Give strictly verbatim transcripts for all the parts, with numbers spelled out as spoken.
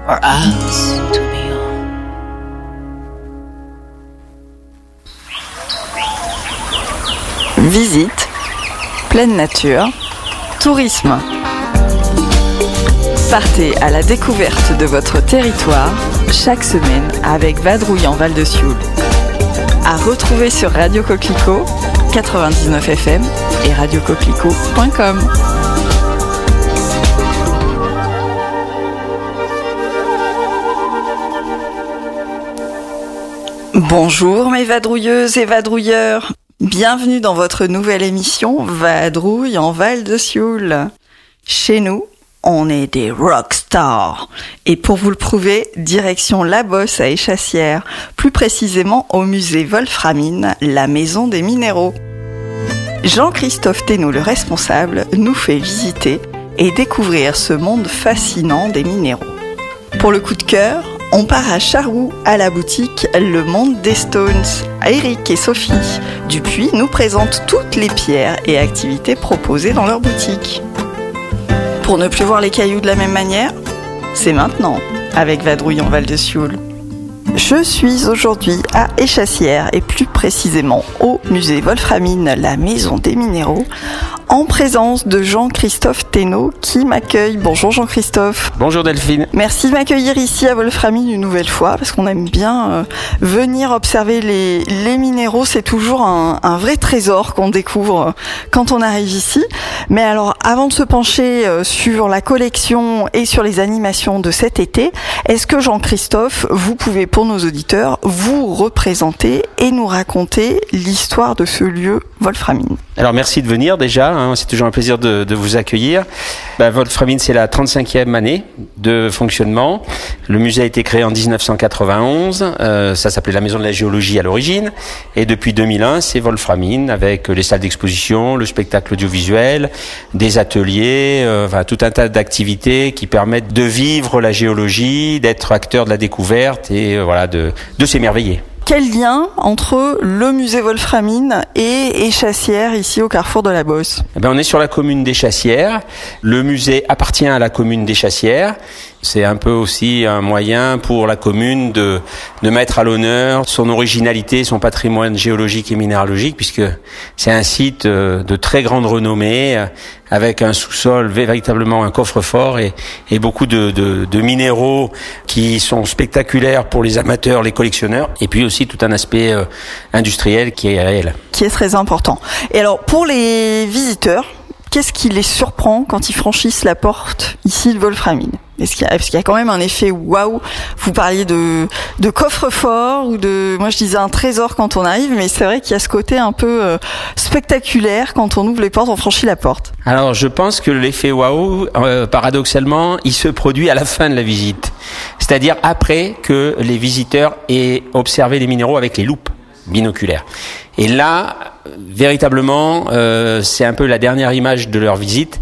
or ours to be on. Visite, pleine nature, tourisme. Partez à la découverte de votre territoire chaque semaine avec Vadrouille en Val de Sioule. À retrouver sur Radio Coquelicot, quatre-vingt-dix-neuf F M et radio coquelicot point com. Bonjour mes vadrouilleuses et vadrouilleurs. Bienvenue dans votre nouvelle émission Vadrouille en Val de Sioule. Chez nous, on est des rockstars. Et pour vous le prouver, direction La Bosse à Échassières, plus précisément au musée Wolframine, la maison des minéraux. Jean-Christophe Thénault, le responsable, nous fait visiter et découvrir ce monde fascinant des minéraux. Pour le coup de cœur, on part à Charroux, à la boutique Le Monde des Stones. Eric et Sophie Dupuis nous présentent toutes les pierres et activités proposées dans leur boutique. Pour ne plus voir les cailloux de la même manière, c'est maintenant, avec Vadrouille en Val de Sioule. Je suis aujourd'hui à Échassières et plus précisément au musée Wolframine, la maison des minéraux, en présence de Jean-Christophe Thénault qui m'accueille. Bonjour Jean-Christophe. Bonjour Delphine. Merci de m'accueillir ici à Wolframine une nouvelle fois parce qu'on aime bien euh, venir observer les, les minéraux. C'est toujours un, un vrai trésor qu'on découvre quand on arrive ici. Mais alors avant de se pencher euh, sur la collection et sur les animations de cet été, est-ce que Jean-Christophe, vous pouvez pour nos auditeurs vous représenter et nous raconter l'histoire de ce lieu Wolframine? Alors merci de venir déjà, hein, c'est toujours un plaisir de, de vous accueillir. Bah, Wolframine, c'est la trente-cinquième année de fonctionnement. Le musée a été créé en dix-neuf cent quatre-vingt-onze, euh, ça s'appelait la Maison de la Géologie à l'origine. Et depuis deux mille un, c'est Wolframine avec les salles d'exposition, le spectacle audiovisuel, des ateliers, euh, enfin, tout un tas d'activités qui permettent de vivre la géologie, d'être acteur de la découverte et euh, voilà, de, de s'émerveiller. Quel lien entre le musée Wolframine et Échassières, ici au carrefour de la Bosse? Eh ben, on est sur la commune d'Échassières. Le musée appartient à la commune d'Échassières. C'est un peu aussi un moyen pour la commune de, de mettre à l'honneur son originalité, son patrimoine géologique et minéralogique, puisque c'est un site de très grande renommée, avec un sous-sol, véritablement un coffre-fort et, et beaucoup de, de, de minéraux qui sont spectaculaires pour les amateurs, les collectionneurs, et puis aussi tout un aspect euh, industriel qui est réel. Qui est très important. Et alors, pour les visiteurs, qu'est-ce qui les surprend quand ils franchissent la porte ici de Wolframine? Est-ce qu'il y a, parce qu'il y a quand même un effet waouh. Vous parliez de, de coffre-fort ou de, moi je disais un trésor quand on arrive, mais c'est vrai qu'il y a ce côté un peu euh, spectaculaire quand on ouvre les portes, on franchit la porte. Alors je pense que l'effet waouh, euh, paradoxalement, il se produit à la fin de la visite. C'est-à-dire après que les visiteurs aient observé les minéraux avec les loupes binoculaires. Et là, véritablement, euh, c'est un peu la dernière image de leur visite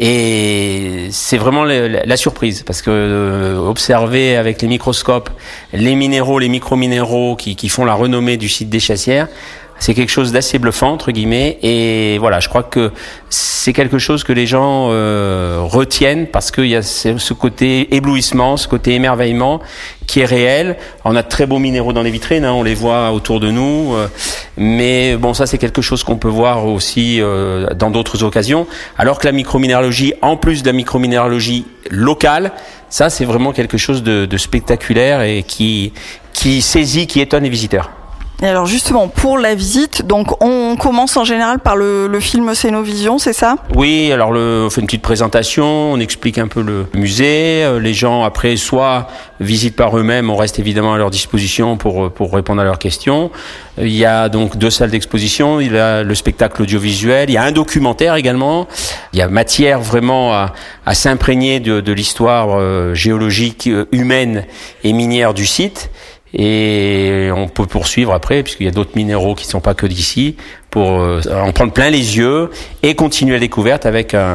et c'est vraiment la, la, la surprise parce que euh, observer avec les microscopes les minéraux, les micro-minéraux qui, qui font la renommée du site d'Échassières, c'est quelque chose d'assez bluffant entre guillemets et voilà, je crois que c'est quelque chose que les gens euh, retiennent parce qu'il y a ce, ce côté éblouissement, ce côté émerveillement qui est réel. On a de très beaux minéraux dans les vitrines, hein, on les voit autour de nous, euh, mais bon, ça c'est quelque chose qu'on peut voir aussi euh, dans d'autres occasions. Alors que la microminéralogie, en plus de la microminéralogie locale, ça c'est vraiment quelque chose de, de spectaculaire et qui qui saisit, qui étonne les visiteurs. Et alors justement, pour la visite, donc on commence en général par le, le film Cénovision, c'est ça? Oui, alors le, on fait une petite présentation, on explique un peu le musée. Les gens après soit visitent par eux-mêmes, on reste évidemment à leur disposition pour pour répondre à leurs questions. Il y a donc deux salles d'exposition, il y a le spectacle audiovisuel, il y a un documentaire également. Il y a matière vraiment à, à s'imprégner de, de l'histoire euh, géologique, euh, humaine et minière du site. Et on peut poursuivre après, puisqu'il y a d'autres minéraux qui ne sont pas que d'ici, pour euh, en prendre plein les yeux et continuer la découverte avec un,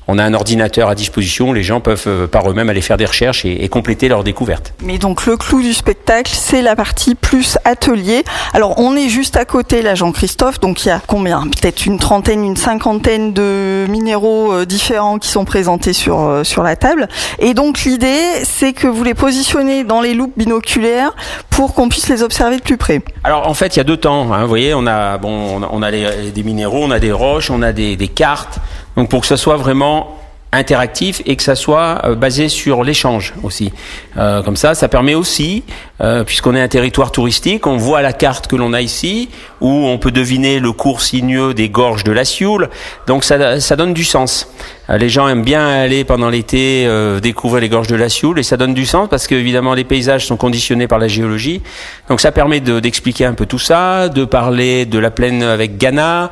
on a un ordinateur à disposition, les gens peuvent euh, par eux-mêmes aller faire des recherches et, et compléter leurs découvertes. Mais donc le clou du spectacle, c'est la partie plus atelier. Alors on est juste à côté là, Jean-Christophe, donc il y a combien ? Peut-être une trentaine, une cinquantaine de minéraux euh, différents qui sont présentés sur euh, sur la table. Et donc l'idée, c'est que vous les positionnez dans les loupes binoculaires pour qu'on puisse les observer de plus près. Alors en fait, il y a deux temps. Hein, vous voyez, on a bon, on a, on a les, des minéraux, on a des roches, on a des, des cartes. Donc pour que ça soit vraiment interactif et que ça soit euh, basé sur l'échange aussi. Euh, comme ça, ça permet aussi, euh, puisqu'on est un territoire touristique, on voit la carte que l'on a ici, où on peut deviner le cours sinueux des gorges de la Sioule. Donc ça, ça donne du sens. Euh, les gens aiment bien aller pendant l'été euh, découvrir les gorges de la Sioule et ça donne du sens parce que évidemment les paysages sont conditionnés par la géologie. Donc ça permet de, d'expliquer un peu tout ça, de parler de la plaine avec Ghana,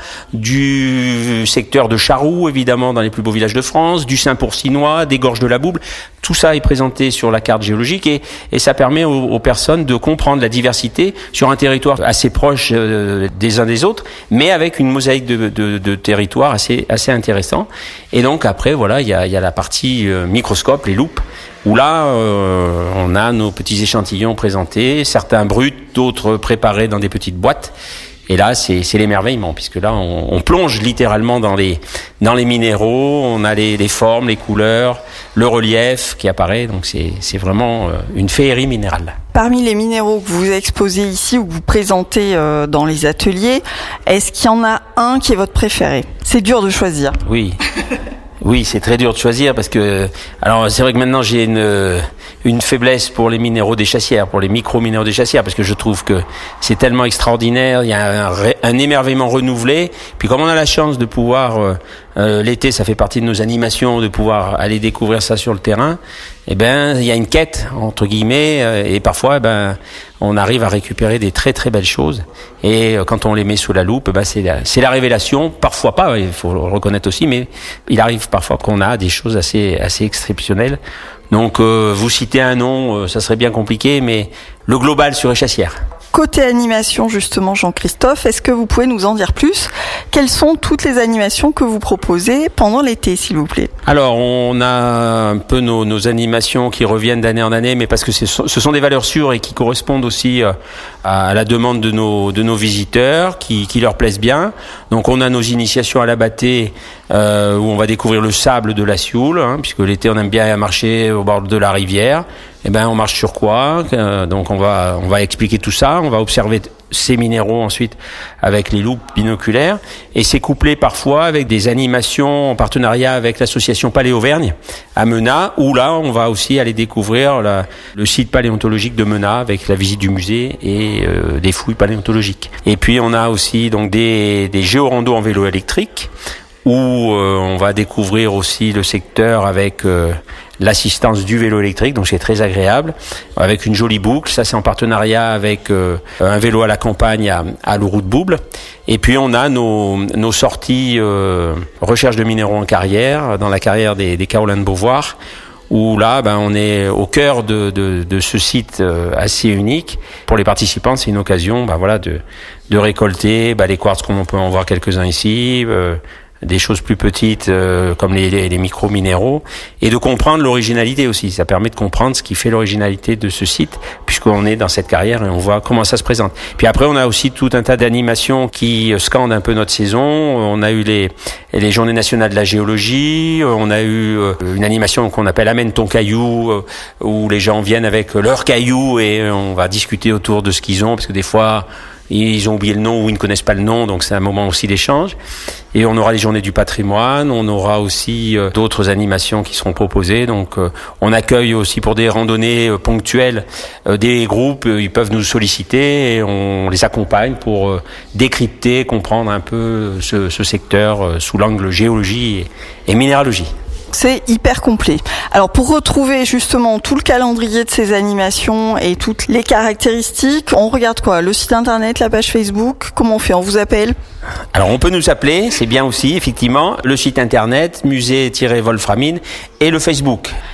du secteur de Charroux évidemment dans les plus beaux villages de France, du Saint-Pourcinois, des gorges de la Bouble. Tout ça est présenté sur la carte géologique et, et ça permet aux, aux personnes de comprendre la diversité sur un territoire assez proche euh, des uns des autres, mais avec une mosaïque de, de, de territoires assez, assez intéressant. Et donc après, voilà, il y a, y a la partie euh, microscope, les loupes, où là, euh, on a nos petits échantillons présentés, certains bruts, d'autres préparés dans des petites boîtes. Et là, c'est, c'est l'émerveillement, puisque là, on, on plonge littéralement dans les, dans les minéraux, on a les, les formes, les couleurs, le relief qui apparaît, donc c'est, c'est vraiment une féerie minérale. Parmi les minéraux que vous exposez ici ou que vous présentez euh, dans les ateliers, est-ce qu'il y en a un qui est votre préféré ? C'est dur de choisir. Oui. Oui, c'est très dur de choisir parce que, alors c'est vrai que maintenant j'ai une une faiblesse pour les minéraux des chassières, pour les micro-minéraux des chassières, parce que je trouve que c'est tellement extraordinaire, il y a un, un émerveillement renouvelé. Puis comme on a la chance de pouvoir, euh, euh, l'été ça fait partie de nos animations, de pouvoir aller découvrir ça sur le terrain, eh ben il y a une quête entre guillemets, euh, et parfois eh ben on arrive à récupérer des très très belles choses. Et euh, quand on les met sous la loupe, eh ben c'est la, c'est la révélation. Parfois pas, il faut le reconnaître aussi, mais il arrive parfois qu'on a des choses assez assez exceptionnelles. Donc euh, vous citez un nom, euh, ça serait bien compliqué, mais le global sur les chassières. Côté animation, justement, Jean-Christophe, est-ce que vous pouvez nous en dire plus ? Quelles sont toutes les animations que vous proposez pendant l'été, s'il vous plaît ? Alors, on a un peu nos, nos animations qui reviennent d'année en année, mais parce que c'est, ce sont des valeurs sûres et qui correspondent aussi à la demande de nos, de nos visiteurs, qui, qui leur plaisent bien. Donc, on a nos initiations à la bâtée, euh, où on va découvrir le sable de la Sioule, hein, puisque l'été, on aime bien marcher au bord de la rivière. Eh ben, on marche sur quoi ? euh, Donc, on va, on va expliquer tout ça. On va observer ces minéraux ensuite avec les loupes binoculaires. Et c'est couplé parfois avec des animations en partenariat avec l'association Paléauvergne à Menat, où là, on va aussi aller découvrir la, le site paléontologique de Menat avec la visite du musée et euh, des fouilles paléontologiques. Et puis, on a aussi donc des, des géorandos en vélo électrique, où euh, on va découvrir aussi le secteur avec euh, l'assistance du vélo électrique, donc c'est très agréable, avec une jolie boucle. Ça, c'est en partenariat avec euh, un vélo à la campagne à, à Louroux de Bouble. Et puis on a nos, nos sorties euh, recherche de minéraux en carrière, dans la carrière des, des Carolins de Beauvoir, où là, ben, on est au cœur de, de, de ce site euh, assez unique. Pour les participants, c'est une occasion, ben, voilà, de, de récolter ben, les quartz, comme on peut en voir quelques-uns ici, euh, des choses plus petites euh, comme les, les, les micro-minéraux, et de comprendre l'originalité aussi. Ça permet de comprendre ce qui fait l'originalité de ce site, puisqu'on est dans cette carrière et on voit comment ça se présente. Puis après, on a aussi tout un tas d'animations qui scandent un peu notre saison. On a eu les, les Journées nationales de la géologie, on a eu une animation qu'on appelle Amène ton caillou, où les gens viennent avec leurs cailloux et on va discuter autour de ce qu'ils ont, parce que des fois, ils ont oublié le nom ou ils ne connaissent pas le nom, donc c'est un moment aussi d'échange. Et on aura les journées du patrimoine, on aura aussi euh, d'autres animations qui seront proposées. Donc euh, on accueille aussi pour des randonnées euh, ponctuelles euh, des groupes, euh, ils peuvent nous solliciter et on les accompagne pour euh, décrypter, comprendre un peu ce, ce secteur euh, sous l'angle géologie et, et minéralogie. C'est hyper complet. Alors pour retrouver justement tout le calendrier de ces animations et toutes les caractéristiques, on regarde quoi ? Le site internet, la page Facebook, comment on fait ? On vous appelle ? Alors on peut nous appeler, c'est bien aussi, effectivement, le site internet, musée-wolframine et le Facebook.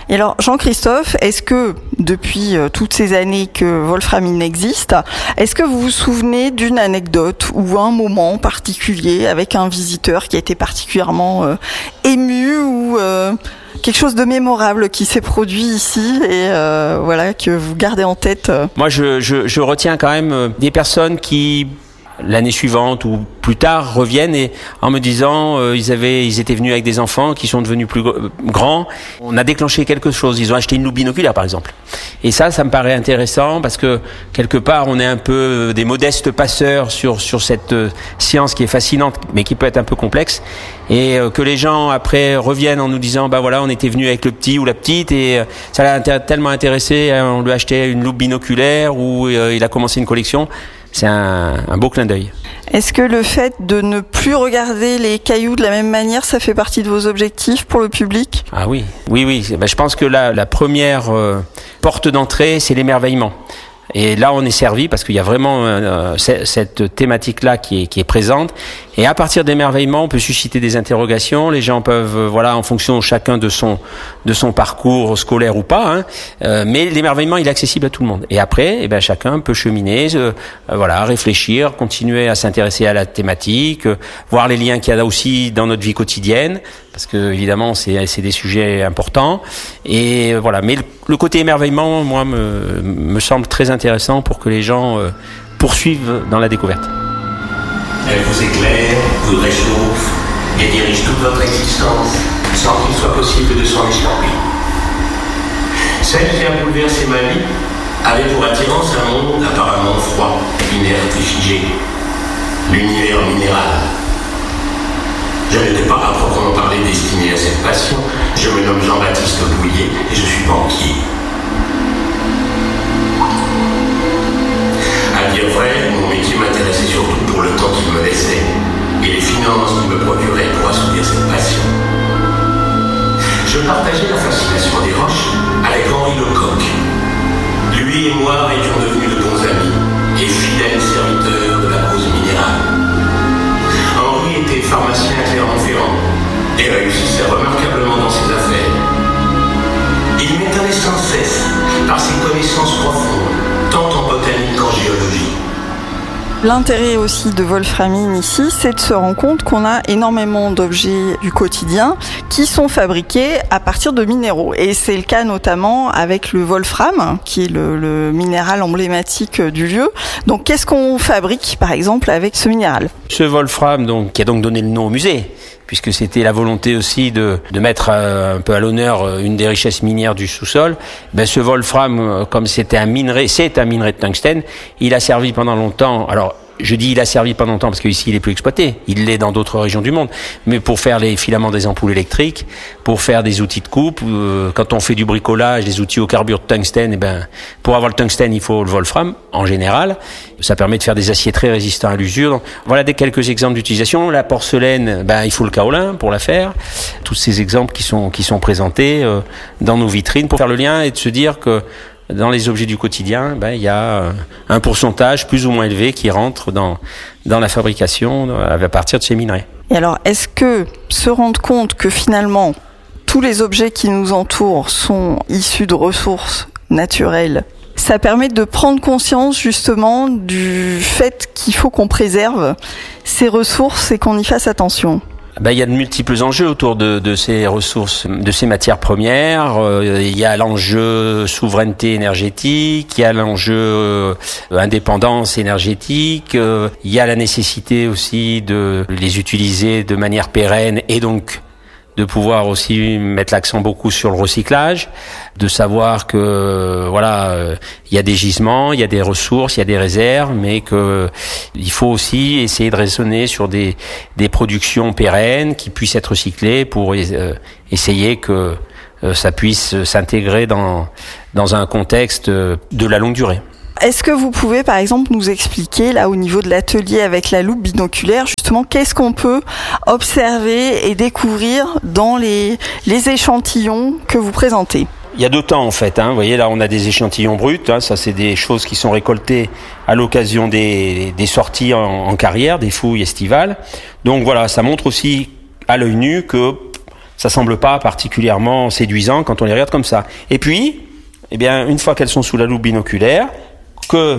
Et alors, Jean-Christophe, est-ce que, depuis euh, toutes ces années que Wolframine existe, est-ce que vous vous souvenez d'une anecdote ou un moment particulier avec un visiteur qui a été particulièrement euh, ému ou euh, quelque chose de mémorable qui s'est produit ici et euh, voilà, que vous gardez en tête? Moi, je, je, je retiens quand même des personnes qui, l'année suivante ou plus tard, reviennent et en me disant euh, ils avaient ils étaient venus avec des enfants qui sont devenus plus grands. On a déclenché quelque chose. Ils ont acheté une loupe binoculaire, par exemple. Et ça, ça me paraît intéressant parce que quelque part, on est un peu des modestes passeurs sur sur cette euh, science qui est fascinante, mais qui peut être un peu complexe. Et euh, que les gens après reviennent en nous disant bah voilà, on était venus avec le petit ou la petite et euh, ça l'a intér- tellement intéressé, hein, on lui a acheté une loupe binoculaire ou euh, il a commencé une collection. C'est un, un beau clin d'œil. Est-ce que le fait de ne plus regarder les cailloux de la même manière, ça fait partie de vos objectifs pour le public? Ah oui, oui, oui. Ben, je pense que la, la première euh, porte d'entrée, c'est l'émerveillement. Et là, on est servi parce qu'il y a vraiment euh, cette thématique-là qui est, qui est présente. Et à partir d'émerveillement, on peut susciter des interrogations. Les gens peuvent, euh, voilà, en fonction chacun de son de son parcours scolaire ou pas. Hein, euh, mais l'émerveillement, il est accessible à tout le monde. Et après, eh ben, chacun peut cheminer, euh, voilà, réfléchir, continuer à s'intéresser à la thématique, euh, voir les liens qu'il y a aussi dans notre vie quotidienne. Parce que évidemment, c'est, c'est des sujets importants. Et euh, voilà. Mais le, le côté émerveillement, moi, me, me semble très intéressant pour que les gens euh, poursuivent dans la découverte. Elle vous éclaire, vous réchauffe et dirige toute votre existence sans qu'il soit possible de s'en échapper. Celle qui a bouleversé ma vie avait pour attirance un monde apparemment froid, inerte et figé. L'univers minéral. Je n'étais pas à proprement parler destiné à cette passion. Je me nomme Jean-Baptiste Bouillet et je suis banquier. À dire vrai, mon métier m'intéressait surtout pour le temps qu'il me laissait et les finances qu'il me procuraient pour assouvir cette passion. Je partageais la fascination des roches avec Henri Lecoq. Lui et moi étions devenus de bons amis et fidèles serviteurs de la cause minérale. Henri était pharmacien à Clermont-Ferrand et réussissait remarquablement dans ses affaires. Il m'étonnait sans cesse par ses connaissances profondes, tant en botanique qu'en géologie. L'intérêt aussi de Wolframine ici, c'est de se rendre compte qu'on a énormément d'objets du quotidien qui sont fabriqués à partir de minéraux. Et c'est le cas notamment avec le wolfram, qui est le, le minéral emblématique du lieu. Donc qu'est-ce qu'on fabrique par exemple avec ce minéral? Ce wolfram, donc, qui a donc donné le nom au musée, puisque c'était la volonté aussi de, de mettre euh, un peu à l'honneur euh, une des richesses minières du sous-sol, ben ce wolfram, euh, comme c'était un minerai, c'est un minerai de tungstène, il a servi pendant longtemps, alors je dis il a servi pendant longtemps parce qu'ici il est plus exploité, il l'est dans d'autres régions du monde, mais pour faire les filaments des ampoules électriques, pour faire des outils de coupe, euh, quand on fait du bricolage, des outils au carbure de tungstène, et ben pour avoir le tungstène il faut le wolfram en général, ça permet de faire des aciers très résistants à l'usure. Donc, voilà des quelques exemples d'utilisation. La porcelaine, ben il faut le kaolin pour la faire. Tous ces exemples qui sont qui sont présentés euh, dans nos vitrines pour faire le lien et de se dire que dans les objets du quotidien, ben, il y a un pourcentage plus ou moins élevé qui rentre dans, dans la fabrication à partir de ces minerais. Et alors, est-ce que se rendre compte que finalement, tous les objets qui nous entourent sont issus de ressources naturelles, ça permet de prendre conscience justement du fait qu'il faut qu'on préserve ces ressources et qu'on y fasse attention? Ben, il y a de multiples enjeux autour de, de ces ressources, de ces matières premières. Euh, il y a l'enjeu souveraineté énergétique, il y a l'enjeu euh, indépendance énergétique, euh, il y a la nécessité aussi de les utiliser de manière pérenne et donc de pouvoir aussi mettre l'accent beaucoup sur le recyclage, de savoir que voilà, euh, il y a des gisements, il y a des ressources, il y a des réserves, mais que il faut aussi essayer de raisonner sur des des productions pérennes qui puissent être recyclées pour euh, essayer que euh, ça puisse s'intégrer dans dans un contexte de la longue durée. Est-ce que vous pouvez, par exemple, nous expliquer, là, au niveau de l'atelier avec la loupe binoculaire, justement, qu'est-ce qu'on peut observer et découvrir dans les, les échantillons que vous présentez? Il y a deux temps, en fait. Hein. Vous voyez, là, on a des échantillons bruts. Hein. Ça, c'est des choses qui sont récoltées à l'occasion des, des sorties en, en carrière, des fouilles estivales. Donc, voilà, ça montre aussi à l'œil nu que ça semble pas particulièrement séduisant quand on les regarde comme ça. Et puis, eh bien, une fois qu'elles sont sous la loupe binoculaire, que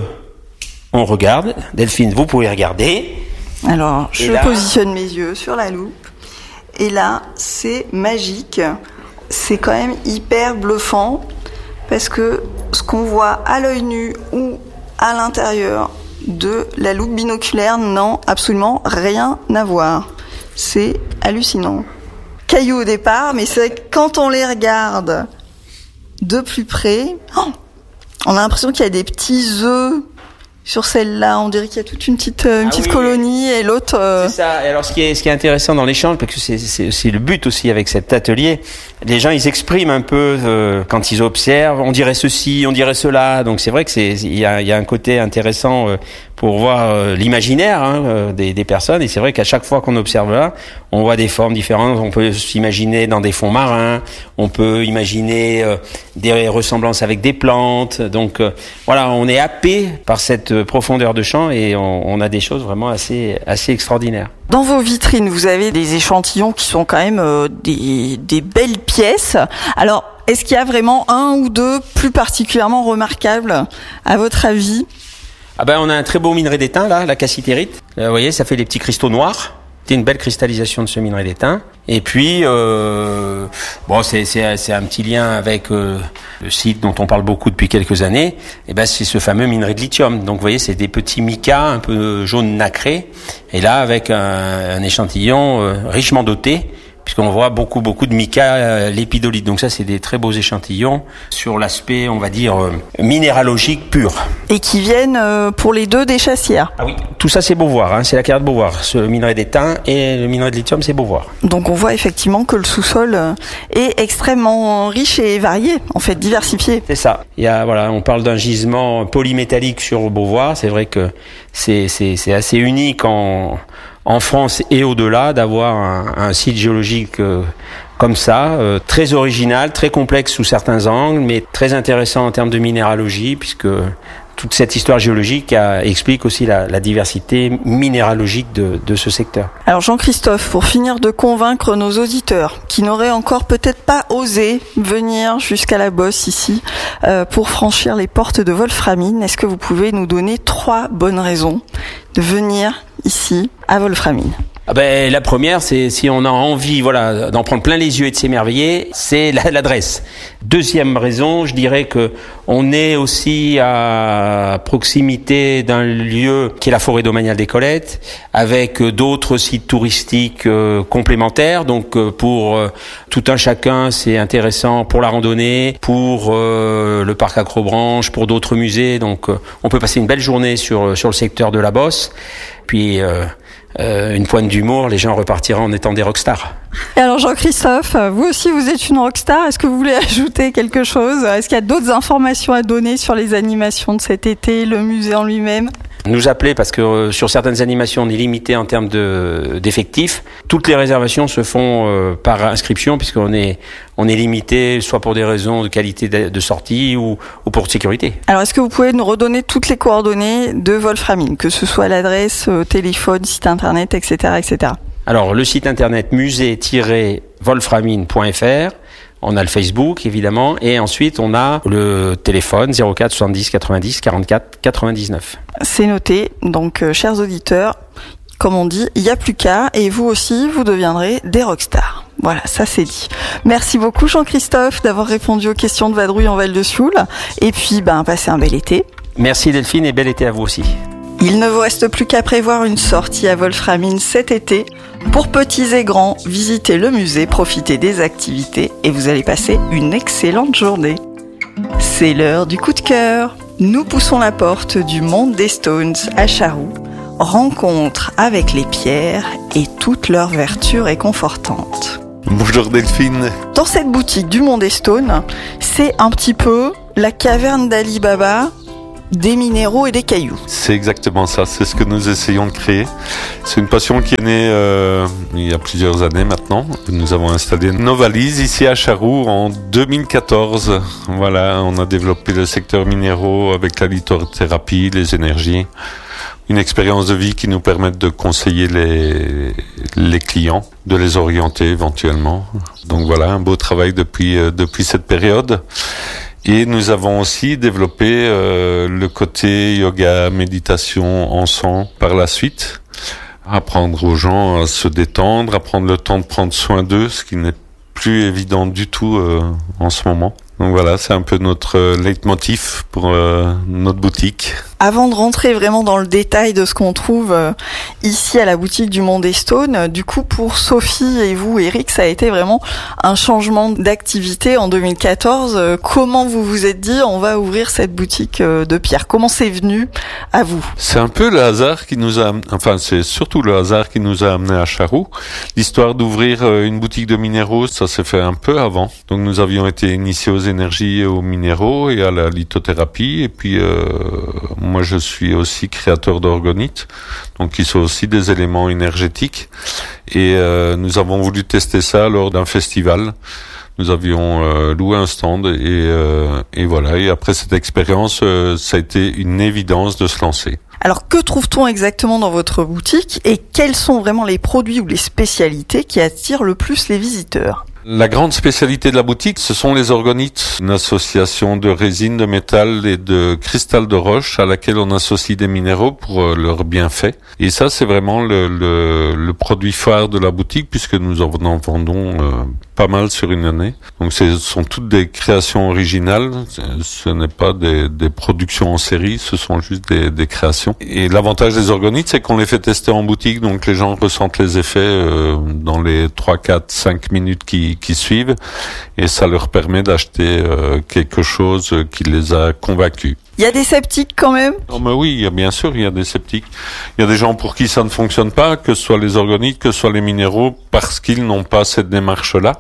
on regarde, Delphine, vous pouvez regarder. Alors, je là, positionne mes yeux sur la loupe. Et là, c'est magique. C'est quand même hyper bluffant parce que ce qu'on voit à l'œil nu ou à l'intérieur de la loupe binoculaire n'a absolument rien à voir. C'est hallucinant. Cailloux au départ, mais c'est vrai que quand on les regarde de plus près, oh, on a l'impression qu'il y a des petits œufs sur celle-là. On dirait qu'il y a toute une petite, une ah petite oui, colonie et l'autre... Euh... C'est ça. Et alors, ce qui est, ce qui est intéressant dans l'échange, parce que c'est, c'est, c'est le but aussi avec cet atelier, les gens, ils expriment un peu euh, quand ils observent. On dirait ceci, on dirait cela. Donc, c'est vrai que c'est, il y a, il y a un côté intéressant euh, pour voir euh, l'imaginaire hein, euh, des, des personnes. Et c'est vrai qu'à chaque fois qu'on observe là, on voit des formes différentes. On peut s'imaginer dans des fonds marins. On peut imaginer euh, des ressemblances avec des plantes. Donc, euh, voilà, on est happé par cette profondeur de champ et on, on a des choses vraiment assez, assez extraordinaires. Dans vos vitrines, vous avez des échantillons qui sont quand même euh, des, des belles pièces. Alors, est-ce qu'il y a vraiment un ou deux plus particulièrement remarquables, à votre avis ? Ah ben, on a un très beau minerai d'étain, là, la cassitérite. Là, vous voyez, ça fait des petits cristaux noirs. C'est une belle cristallisation de ce minerai d'étain. Et puis, euh, bon, c'est, c'est, c'est un petit lien avec euh, le site dont on parle beaucoup depuis quelques années. Et ben, c'est ce fameux minerai de lithium. Donc, vous voyez, c'est des petits micas un peu jaune nacré. Et là, avec un, un échantillon euh, richement doté, puisqu'on voit beaucoup, beaucoup de mica euh, lépidolite. Donc ça, c'est des très beaux échantillons sur l'aspect, on va dire, euh, minéralogique pur. Et qui viennent euh, pour les deux des Chassières. Ah oui, tout ça, c'est Beauvoir, hein, c'est la carrière de Beauvoir. Ce minerai d'étain et le minerai de lithium, c'est Beauvoir. Donc on voit effectivement que le sous-sol est extrêmement riche et varié, en fait, diversifié. C'est ça. Il y a, voilà, on parle d'un gisement polymétallique sur Beauvoir. C'est vrai que c'est, c'est, c'est assez unique en... en France et au-delà, d'avoir un, un site géologique euh, comme ça, euh, très original, très complexe sous certains angles, mais très intéressant en termes de minéralogie, puisque toute cette histoire géologique a, explique aussi la, la diversité minéralogique de, de ce secteur. Alors Jean-Christophe, pour finir de convaincre nos auditeurs qui n'auraient encore peut-être pas osé venir jusqu'à la Bosse ici euh, pour franchir les portes de Wolframine, est-ce que vous pouvez nous donner trois bonnes raisons de venir ici à Wolframine? Ah ben, la première, c'est si on a envie, voilà, d'en prendre plein les yeux et de s'émerveiller, c'est la, l'adresse. Deuxième raison, je dirais que on est aussi à proximité d'un lieu qui est la forêt domaniale des Colettes, avec d'autres sites touristiques euh, complémentaires. Donc, euh, pour euh, tout un chacun, c'est intéressant pour la randonnée, pour euh, le parc Acrobranche, pour d'autres musées. Donc, euh, on peut passer une belle journée sur sur le secteur de la Bosse. Puis euh, Euh, une pointe d'humour, les gens repartiront en étant des rockstars. Et alors Jean-Christophe, vous aussi vous êtes une rockstar, est-ce que vous voulez ajouter quelque chose ? Est-ce qu'il y a d'autres informations à donner sur les animations de cet été, le musée en lui-même ? Nous appeler parce que euh, sur certaines animations on est limité en termes de, d'effectifs. Toutes les réservations se font euh, par inscription puisqu'on est, on est limité soit pour des raisons de qualité de, de sortie ou, ou pour sécurité. Alors est-ce que vous pouvez nous redonner toutes les coordonnées de Wolframine, que ce soit l'adresse, euh, téléphone, site internet, et cetera, et cetera. Alors le site internet musée tiret wolframine point f r. On a le Facebook, évidemment, et ensuite on a le téléphone zéro quatre soixante-dix quatre-vingt-dix quarante-quatre quatre-vingt-dix-neuf. C'est noté. Donc, euh, chers auditeurs, comme on dit, il n'y a plus qu'à, et vous aussi, vous deviendrez des rockstars. Voilà, ça c'est dit. Merci beaucoup Jean-Christophe d'avoir répondu aux questions de Vadrouille en Val de Sioule, et puis, ben, passez un bel été. Merci Delphine, et bel été à vous aussi. Il ne vous reste plus qu'à prévoir une sortie à Wolframine cet été. Pour petits et grands, visitez le musée, profitez des activités et vous allez passer une excellente journée. C'est l'heure du coup de cœur. Nous poussons la porte du monde des Stones à Charroux. Rencontre avec les pierres et toutes leurs vertus réconfortantes. Bonjour Delphine. Dans cette boutique du monde des Stones, c'est un petit peu la caverne d'Ali Baba, des minéraux et des cailloux. C'est exactement ça, c'est ce que nous essayons de créer. C'est une passion qui est née euh, il y a plusieurs années maintenant. Nous avons installé nos valises ici à Charroux en deux mille quatorze. Voilà, on a développé le secteur minéraux avec la lithothérapie, les énergies. une expérience de vie qui nous permette de conseiller les, les clients, de les orienter éventuellement. Donc voilà, un beau travail depuis, euh, depuis cette période. Et nous avons aussi développé euh, le côté yoga, méditation, encens par la suite. Apprendre aux gens à se détendre, à prendre le temps de prendre soin d'eux, ce qui n'est plus évident du tout euh, en ce moment. Donc voilà, c'est un peu notre euh, leitmotiv pour euh, notre boutique. Avant de rentrer vraiment dans le détail de ce qu'on trouve euh, ici à la boutique du Mont des Staunes, euh, du coup pour Sophie et vous, Eric, ça a été vraiment un changement d'activité en deux mille quatorze. Euh, comment vous vous êtes dit on va ouvrir cette boutique euh, de pierre? Comment c'est venu à vous? C'est un peu le hasard qui nous a, enfin c'est surtout le hasard qui nous a amené à Charroux. L'histoire d'ouvrir euh, une boutique de minéraux, ça s'est fait un peu avant. Donc nous avions été initiés aux énergies et aux minéraux et à la lithothérapie. Et puis euh, moi je suis aussi créateur d'orgonites, donc qui sont aussi des éléments énergétiques. Et euh, nous avons voulu tester ça lors d'un festival. Nous avions euh, loué un stand et, euh, et voilà. Et après cette expérience, euh, ça a été une évidence de se lancer. Alors que trouve-t-on exactement dans votre boutique et quels sont vraiment les produits ou les spécialités qui attirent le plus les visiteurs? La grande spécialité de la boutique, ce sont les orgonites, une association de résine, de métal et de cristal de roche à laquelle on associe des minéraux pour euh, leurs bienfaits. Et ça, c'est vraiment le, le, le produit phare de la boutique puisque nous en vendons euh, pas mal sur une année. Donc ce sont toutes des créations originales, ce n'est pas des, des productions en série, ce sont juste des, des créations. Et l'avantage des orgonites, c'est qu'on les fait tester en boutique, donc les gens ressentent les effets euh, dans les trois, quatre, cinq minutes qui qui suivent et ça leur permet d'acheter euh, quelque chose qui les a convaincus. Il y a des sceptiques quand même? Oh mais oui, il y a, bien sûr, il y a des sceptiques. Il y a des gens pour qui ça ne fonctionne pas, que ce soit les organites, que ce soit les minéraux, parce qu'ils n'ont pas cette démarche-là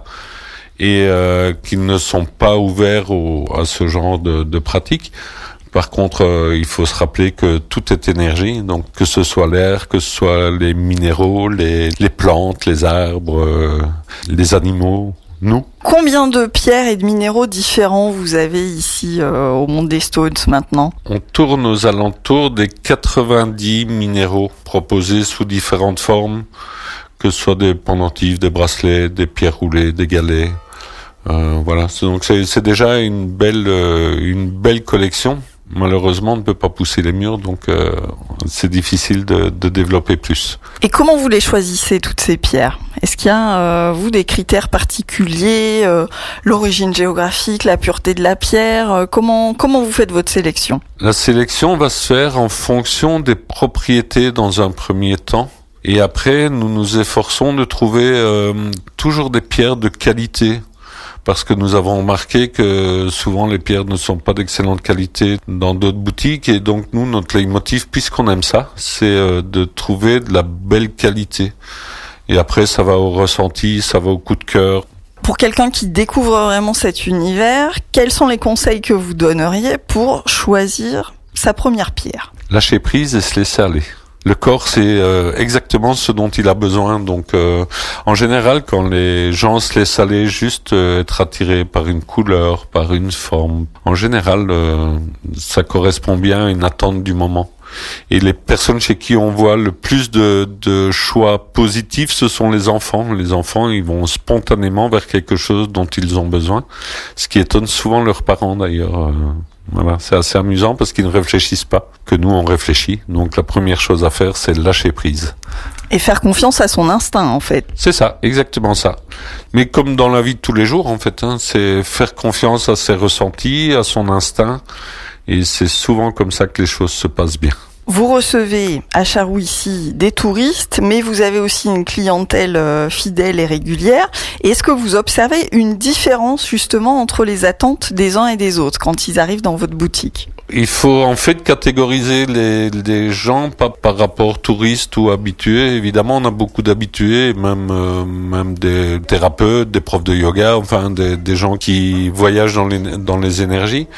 et euh, qu'ils ne sont pas ouverts au, à ce genre de, de pratiques. Par contre, euh, il faut se rappeler que tout est énergie, donc que ce soit l'air, que ce soit les minéraux, les, les plantes, les arbres, euh, les animaux, nous. Combien de pierres et de minéraux différents vous avez ici euh, au Mont des Staunes maintenant? On tourne aux alentours des quatre-vingt-dix minéraux proposés sous différentes formes, que ce soit des pendentifs, des bracelets, des pierres roulées, des galets. Euh, voilà, donc c'est, c'est déjà une belle, euh, une belle collection. Malheureusement, on ne peut pas pousser les murs, donc euh, c'est difficile de, de développer plus. Et comment vous les choisissez, toutes ces pierres? Est-ce qu'il y a, euh, vous, des critères particuliers, euh, l'origine géographique, la pureté de la pierre euh, comment, comment vous faites votre sélection? La sélection va se faire en fonction des propriétés dans un premier temps. Et après, nous nous efforçons de trouver euh, toujours des pierres de qualité. Parce que nous avons remarqué que souvent les pierres ne sont pas d'excellente qualité dans d'autres boutiques et donc nous, notre leitmotiv, puisqu'on aime ça, c'est euh, de trouver de la belle qualité. Et après, ça va au ressenti, ça va au coup de cœur. Pour quelqu'un qui découvre vraiment cet univers, quels sont les conseils que vous donneriez pour choisir sa première pierre? Lâcher prise et se laisser aller. Le corps, c'est euh, exactement ce dont il a besoin. Donc, euh, en général, quand les gens se laissent aller, juste euh, être attirés par une couleur, par une forme, en général, euh, ça correspond bien à une attente du moment. Et les personnes chez qui on voit le plus de, de choix positifs, ce sont les enfants. Les enfants, ils vont spontanément vers quelque chose dont ils ont besoin, ce qui étonne souvent leurs parents d'ailleurs. Voilà, c'est assez amusant parce qu'ils ne réfléchissent pas, que nous on réfléchit. Donc la première chose à faire, c'est lâcher prise. Et faire confiance à son instinct, en fait. C'est ça, exactement ça. Mais comme dans la vie de tous les jours, en fait, hein, c'est faire confiance à ses ressentis, à son instinct. Et c'est souvent comme ça que les choses se passent bien. Vous recevez à Charroux ici des touristes, mais vous avez aussi une clientèle euh, fidèle et régulière. Et est-ce que vous observez une différence justement entre les attentes des uns et des autres quand ils arrivent dans votre boutique? Il faut en fait catégoriser les, les gens pas par rapport touristes ou habitués. Évidemment, on a beaucoup d'habitués, même euh, même des thérapeutes, des profs de yoga, enfin des, des gens qui voyagent dans les dans les énergies.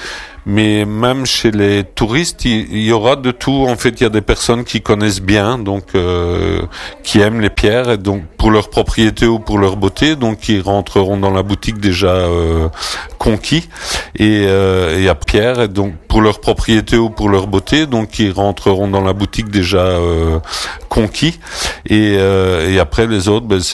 Mais même chez les touristes, il, il y aura de tout. En fait, il y a des personnes qui connaissent bien, donc euh, qui aiment les pierres, et donc pour leur propriété ou pour leur beauté, donc ils rentreront dans la boutique déjà euh, conquis. Et euh, il y a pierres, et donc pour leur propriété ou pour leur beauté, donc ils rentreront dans la boutique déjà euh, conquis. Et, euh, et après les autres, ben,